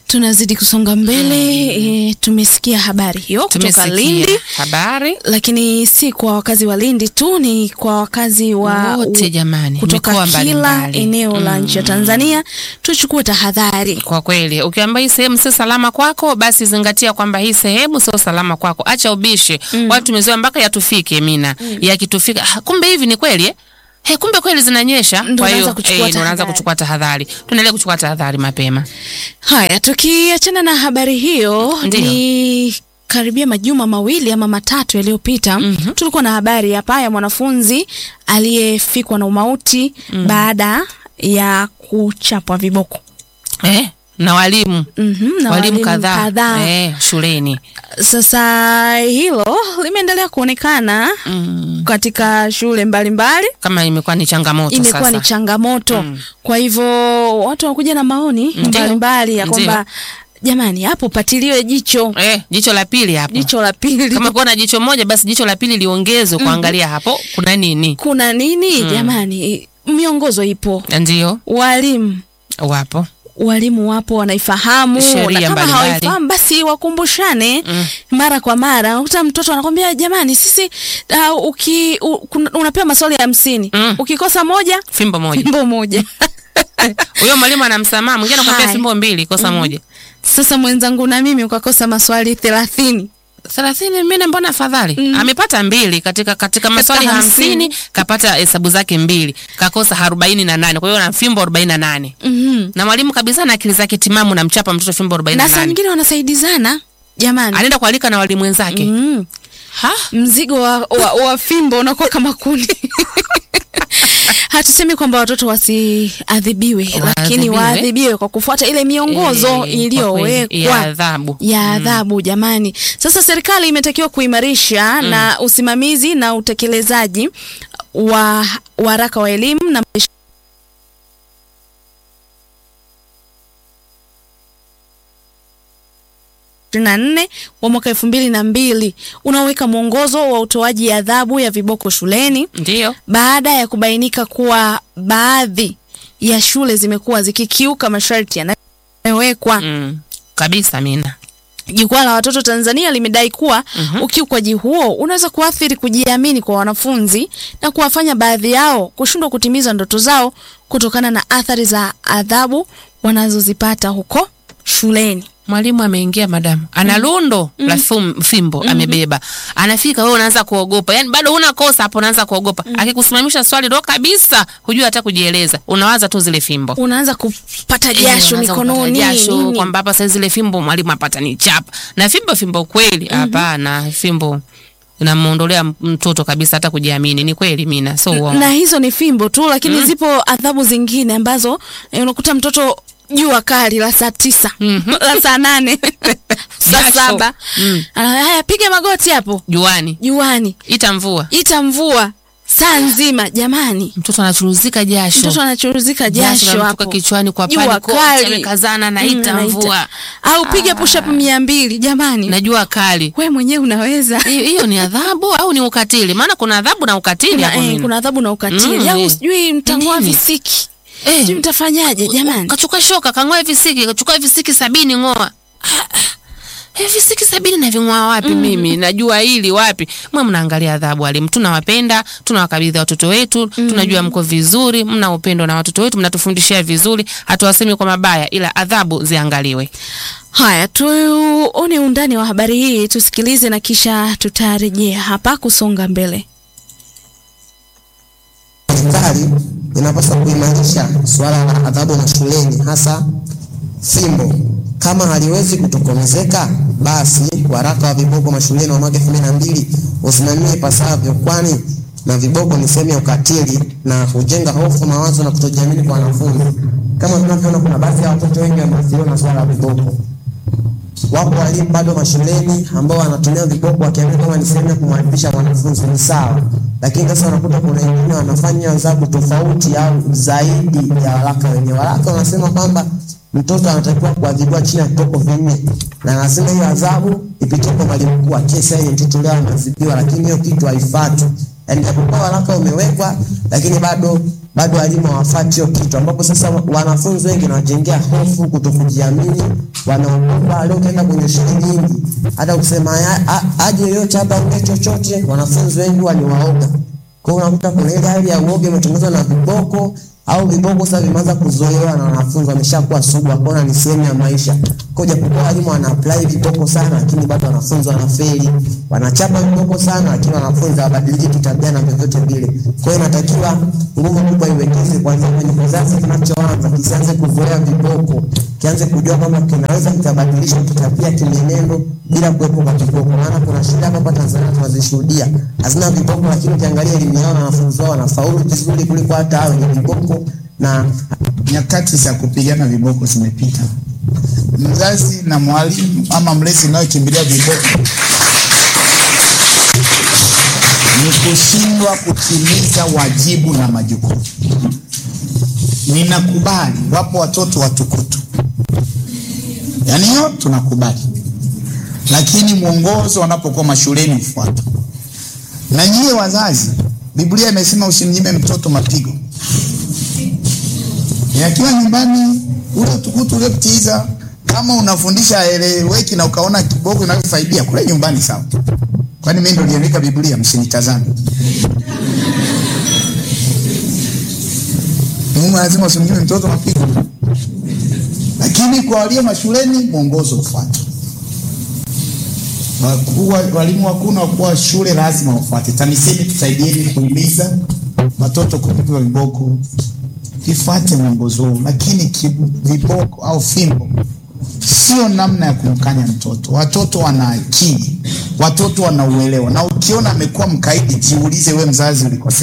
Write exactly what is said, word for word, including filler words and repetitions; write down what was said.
Tunazidi kusonga mbele. E, tumesikia habari hiyo kutoka Lindi. Habari. Lakini si kwa wakazi wa Lindi tu, ni kwa wakazi wa wote jamani. Kutoka kila eneo mm. la nchi ya Tanzania. Tuchukue tahadhari. Kwa kweli, ukiamba hii sehemu si salama kwako, basi zingatia kwamba hii sehemu sio salama kwako. Acha ubishi. Mm. Watu tumezoea mpaka yatufike mina. Mm. Yakitufika, kumbe hivi ni kweli eh? He, kumbe kweli zinanyesha. Kwa hiyo eh, tunaanza kuchukua tahadhari. Tunaendelea kuchukua tahadhari mapema. Haya, tukiachana na habari hiyo, Ndiyo. ni karibia majuma mawili ama matatu yaliyopita, mm -hmm. tulikuwa na habari hapa ya mwanafunzi aliyefikwa na umauti mm -hmm. baada ya kuchapwa viboko. Eh, na walimu. Mhm, na walimu kadhaa eh shuleni. Sasa hilo limeendelea kuonekana mm. katika shule mbalimbali kama imekuwa ni changamoto imekuwa sasa. Imekuwa ni changamoto. Mm. Kwa hivyo watu wanakuja na maoni mbalimbali ya kwamba jamani hapo patiliwe jicho. Eh, jicho la pili hapo. Jicho la pili. Kama kuna jicho moja basi jicho la pili liongezwe mm. kuangalia hapo kuna nini. Kuna nini mm. jamani, miongozo ipo. Ndio. Walimu wapo. Walimu wapo wanaifahamu, na kama hawaifahamu basi wakumbushane mm. mara kwa mara. Unakuta mtoto anakuambia jamani sisi uh, uki uh, unapewa maswali ya hamsini mm. ukikosa moja fimbo moja fimbo moja. Huyo mwalimu anamsamaha, mwingine anakuambia fimbo mbili kosa mm. moja. Sasa mwenzangu na mimi ukakosa maswali thelathini thelathini mimi mbona afadhali? Mm. Amepata mbili katika katika maswali hamsini, kapata hesabu zake mbili, kakosa arobaini na nane. Kwa hiyo ana fimbo arobaini na nane. Mhm. Na mwalimu kabisa na akili zake timamu na mchapa mtoto fimbo arobaini na nane. Na saa nyingine wanasaidizana. Jamani. Anaenda kualika na walimu wenzake. Mhm. Ha? Mzigo wa, wa, wa fimbo unakuwa kama kundi. Hatusemi kwamba watoto wasiadhibiwe, lakini waadhibiwe kwa kufuata ile miongozo e, iliyowekwa ya adhabu. Ya adhabu mm. jamani. Sasa serikali imetakiwa kuimarisha mm. na usimamizi na utekelezaji wa waraka wa elimu na na nne wa mwaka elfu mbili na mbili unaoweka mwongozo wa utoaji adhabu ya viboko shuleni. Ndio. Baada ya kubainika kuwa baadhi ya shule zimekuwa zikikiuka masharti yanayowekwa. Mm. Kabisa mina. Jukwaa la Watoto Tanzania limedai kuwa mm -hmm. ukiukwaji huo unaweza kuathiri kujiamini kwa wanafunzi na kuwafanya baadhi yao kushindwa kutimiza ndoto zao kutokana na athari za adhabu wanazozipata huko shuleni. Mwalimu ameingia madamu. Ana lundo mm. la fimbo mm. amebeba. Anafika wewe unaanza kuogopa. Yaani bado huna kosa hapo unaanza kuogopa. Mm. Akikusimamisha swali ndo kabisa hujui hata kujieleza. Unawaza tu zile fimbo. Unaanza kupata jasho e, mikononi. Jasho kwamba hapa sasa zile fimbo mwalimu apata ni chapa. Na fimbo fimbo kweli hapana. Mm -hmm. Fimbo inamuondolea mtoto kabisa hata kujiamini. Ni kweli mina. So uongo. Na hizo ni fimbo tu, lakini mm. zipo adhabu zingine ambazo eh, unakuta mtoto jua kali la saa tisa, mm -hmm. la saa nane, saa saba. Mm. Haya piga magoti hapo. Juani. Juani. Ita mvua. Ita mvua. Saa nzima jamani. Mtoto anachuruzika jasho. Mtoto anachuruzika jasho, jasho hapo. Kichwani kwa pani kote amekazana na ita mm, mvua. Au piga push up mia mbili jamani. Najua kali. Wewe mwenyewe unaweza. Hiyo ni adhabu au ni ukatili? Maana kuna adhabu na ukatili hapo mimi. Eh, kuna adhabu na ukatili. Mm, au sijui mtangoa visiki. Eh, sijui mtafanyaje jamani. Kachukua shoka kangoa visiki, kachukua visiki sabini ngoa. Eh, visiki sabini na ving'oa wapi mm. mimi? Najua hili wapi? Mwe mnaangalia adhabu walimu. Tunawapenda, tunawakabidhi watoto wetu, mm. tunajua mko vizuri, mna upendo na watoto wetu, mnatufundishia vizuri, hatuwasemi kwa mabaya ila adhabu ziangaliwe. Haya, tuone undani wa habari hii, tusikilize na kisha tutarejea hapa kusonga mbele. Serikali inapaswa kuimarisha swala la adhabu mashuleni, hasa fimbo. Kama haliwezi kutokomezeka, basi waraka wa viboko mashuleni wa mwaka elfu mbili na mbili usimamiwe ipasavyo, kwani na viboko ni sehemu ya ukatili na hujenga hofu, mawazo na kutojiamini kwa wanafunzi. Kama tunavyoona kuna baadhi ya watoto wengi wameathiriwa na swala la viboko. Wapo walimu bado mashuleni ambao wanatumia viboko wakiamini kama ni sehemu ya kumwadibisha wanafunzi. Ni sawa, lakini sasa unakuta kuna wengine wanafanya adhabu tofauti au zaidi ya waraka wenyewe. Waraka wanasema kwamba mtoto anatakiwa kuadhibiwa chini ya viboko vinne, na lazima hiyo adhabu ipitie kwa mwalimu mkuu wa kesi ile mtoto leo anaadhibiwa, lakini hiyo kitu haifuatwi. Yaani japokuwa waraka umewekwa, lakini bado bado walimu hawafuati hiyo kitu, ambapo sasa wanafunzi wengi wanajengea hofu, kutokujiamini, wanaogopa. Leo ukienda kwenye shule nyingi, hata kusema aje yoyote hapa ongea chochote, wanafunzi wengi waliwaoga. Kwa hiyo unakuta kuna ile hali ya uoga imetongozwa na viboko, au viboko sasa vimeanza kuzoelewa na wanafunzi wameshakuwa sugu, wakaona ni sehemu ya maisha. Kwa hiyo japokuwa walimu wana apply viboko sana, lakini bado wanafunzi wanafeli. Wanachapa viboko sana, lakini wanafunzi hawabadiliki kitabia na vyovyote vile. Kwa hiyo inatakiwa nguvu kubwa iwekeze kwanza kwenye kizazi kinachoanza, kisianze kuzoea viboko, kianze kujua kwamba kinaweza kikabadilisha kitabia, kimenendo bila kuwepo kwa viboko. Maana kuna shida hapa Tanzania tunazishuhudia, hazina viboko, lakini ukiangalia elimu yao na wanafunzi wao wanafaulu vizuri kuliko hata hao wenye viboko. Na nyakati za kupigana viboko zimepita. Mzazi na mwalimu ama mlezi nao kimbilia viboko ni kushindwa kutimiza wajibu na majukumu. Ninakubali wapo watoto watukutu, yaani hiyo tunakubali, lakini mwongozo wanapokuwa mashuleni ufuata. Na nyie wazazi, Biblia imesema usimnyime mtoto mapigo. Yakiwa nyumbani ule tukutu ule kutiza, kama unafundisha eleweki na ukaona kiboko inakufaidia kule nyumbani sawa. Kwani mimi ndo niliandika Biblia, msinitazame. Mungu lazima usimnyime mtoto mapigo. Lakini kwa walio mashuleni mwongozo ufuate. Wakuu walimu wakuu na wakuu wa shule lazima wafuate. TAMISEMI tusaidieni kuhimiza watoto kupigwa viboko. Kifuate mwongozo huu, lakini viboko au fimbo sio namna ya kumkanya mtoto. Watoto wana akili, watoto wana uelewa, na ukiona amekuwa mkaidi jiulize wewe mzazi ulikosea.